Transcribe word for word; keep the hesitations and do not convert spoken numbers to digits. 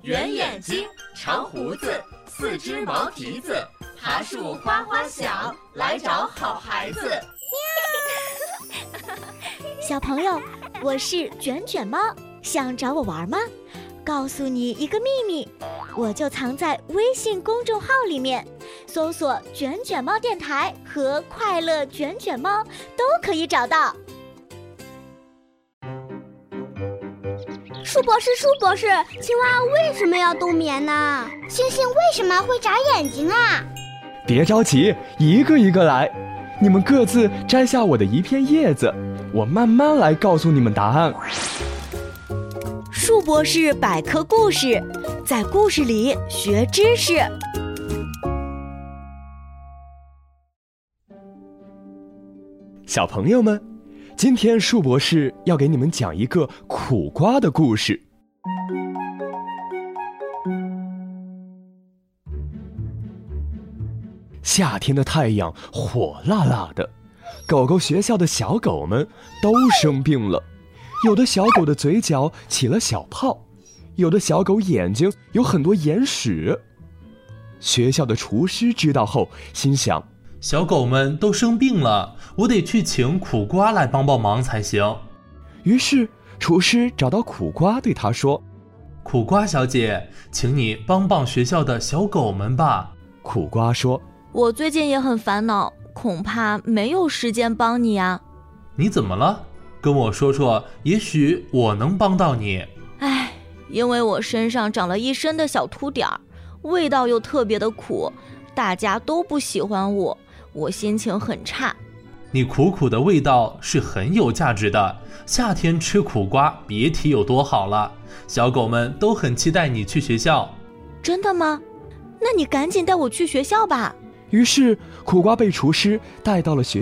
圆眼睛，长胡子，四只毛蹄子，爬树哗哗响，来找好孩子。 小朋友，我是卷卷猫，想找我玩吗？告诉你一个秘密，我就藏在微信公众号里面，搜索卷卷猫电台和快乐卷卷猫都可以找到。 树博士，树博士，青蛙为什么要冬眠呢？ 星星为什么会眨眼睛啊？ 别着急，一个一个来，你们各自摘下我的一片叶子，我慢慢来告诉你们答案。 树博士百科故事，在故事里学知识。 小朋友们，今天树博士要给你们讲一个苦瓜的故事。夏天的太阳火辣辣的，狗狗学校的小狗们都生病了，有的小狗的嘴角起了小泡，有的小狗眼睛有很多眼屎。学校的厨师知道后心想， 小狗们都生病了，我得去请苦瓜来帮帮忙才行。 于是厨师找到苦瓜，对他说， 苦瓜小姐，请你帮帮学校的小狗们吧。 苦瓜说， 我最近也很烦恼，恐怕没有时间帮你啊。 你怎么了？跟我说说，也许我能帮到你。 唉，因为我身上长了一身的小秃点儿，味道又特别的苦，大家都不喜欢我，我心情很差。 你苦苦的味道是很有价值的，夏天吃苦瓜别提有多好了，小狗们都很期待你去学校。 真的吗？那你赶紧带我去学校吧。 于是苦瓜被厨师带到了学